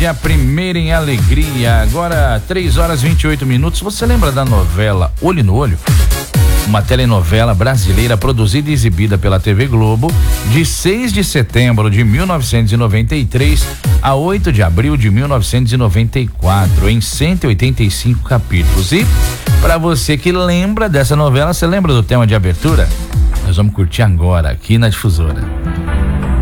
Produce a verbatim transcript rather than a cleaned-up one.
tarde, a primeira em alegria. Agora, três horas e vinte e oito minutos. Você lembra da novela Olho no Olho? Uma telenovela brasileira produzida e exibida pela T V Globo de seis de setembro de mil novecentos e noventa e três a oito de abril de mil novecentos e noventa e quatro, em cento e oitenta e cinco capítulos. E para você que lembra dessa novela, você lembra do tema de abertura? Nós vamos curtir agora aqui na Difusora.